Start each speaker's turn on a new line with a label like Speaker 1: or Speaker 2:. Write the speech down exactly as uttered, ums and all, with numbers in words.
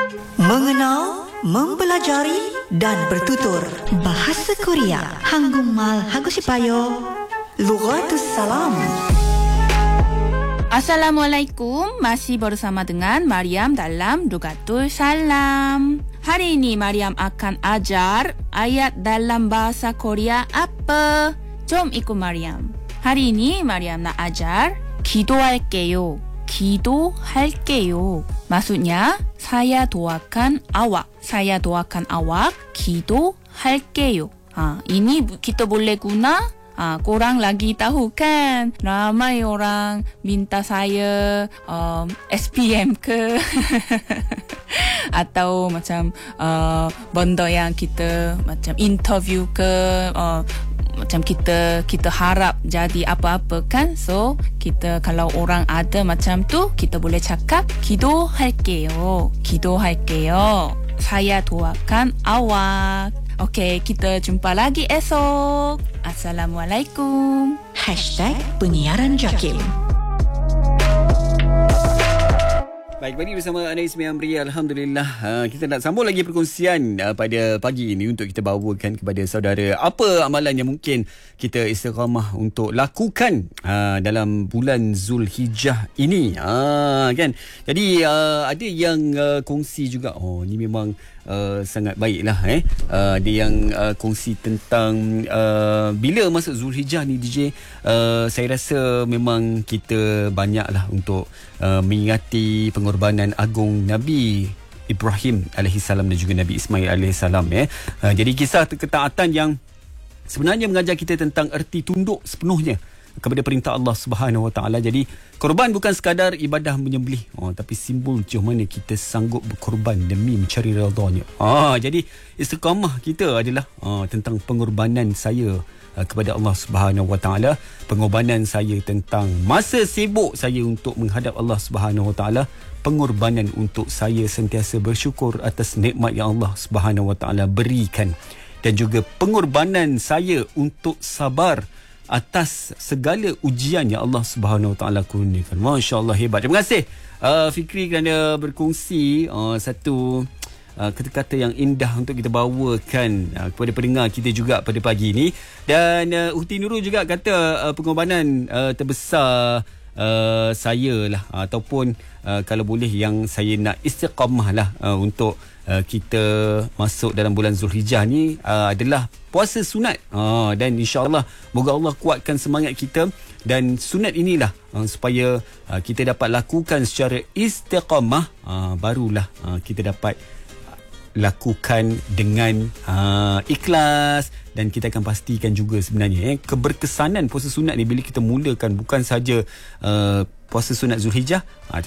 Speaker 1: Mengenal, mempelajari dan bertutur bahasa Korea. Hanggungmal Hagusipayo. Lughatus Salam.
Speaker 2: Assalamualaikum, masih bersama dengan Mariam dalam Lughatul Salam. Hari ini Mariam akan ajar ayat dalam bahasa Korea apa? Jom ikut Mariam. Hari ini Mariam nak ajar 기도할게요. 기도할게요. Maksudnya, saya doakan awak. Saya doakan awak. 기도할게요. Ha, ini kita boleh guna. Ha, korang lagi tahu kan? Ramai orang minta saya um, S P M ke? Atau macam uh, benda yang kita macam interview ke? Uh, macam kita kita harap jadi apa-apa kan, so kita kalau orang ada macam tu kita boleh cakap 기도할게요, 기도할게요. Saya doakan awak. Okey, kita jumpa lagi esok. Assalamualaikum.
Speaker 1: Hashtag Penyiaran Jakim.
Speaker 3: Baik, balik bersama Ana Ismi Amri. Alhamdulillah, uh, kita nak sambung lagi perkongsian uh, pada pagi ini untuk kita bawakan kepada saudara apa amalan yang mungkin kita istiqamah untuk lakukan uh, dalam bulan Zulhijjah ini. Uh, kan? Jadi uh, ada yang uh, kongsi juga, oh ni memang Uh, sangat baiklah eh. Uh, ada yang uh, kongsi tentang uh, bila masuk Zulhijjah ni D J, uh, saya rasa memang kita banyaklah untuk uh, mengingati pengorbanan agung Nabi Ibrahim alaihi salam dan juga Nabi Ismail alaihi salam eh. Uh, jadi kisah ketaatan yang sebenarnya mengajar kita tentang erti tunduk sepenuhnya kepada perintah Allah Subhanahu Wa Taala. Jadi korban bukan sekadar ibadah menyembelih, oh, tapi simbol sejauh mana kita sanggup berkorban demi mencari redha-Nya. Ah, jadi istiqamah kita adalah ah, tentang pengorbanan saya ah, kepada Allah Subhanahu Wa Taala, pengorbanan saya tentang masa sibuk saya untuk menghadap Allah Subhanahu Wa Taala, pengorbanan untuk saya sentiasa bersyukur atas nikmat yang Allah Subhanahu Wa Taala berikan, dan juga pengorbanan saya untuk sabar atas segala ujian yang Allah Subhanahu Wa Taala kurniakan. Masya-Allah, hebat. Terima kasih uh, Fikri kerana berkongsi uh, satu uh, kata-kata yang indah untuk kita bawakan uh, kepada pendengar kita juga pada pagi ini. Dan uh, Uti Nurul juga kata uh, pengorbanan uh, terbesar uh, saya lah, uh, ataupun uh, kalau boleh yang saya nak istiqamah lah uh, untuk Uh, kita masuk dalam bulan Zulhijjah ni uh, adalah puasa sunat, uh, dan insya-Allah moga Allah kuatkan semangat kita, dan sunat inilah uh, supaya uh, kita dapat lakukan secara istiqamah, uh, barulah uh, kita dapat lakukan dengan uh, ikhlas, dan kita akan pastikan juga sebenarnya eh, keberkesanan puasa sunat ni bila kita mulakan bukan saja uh, puasa sunat Zulhijjah, uh,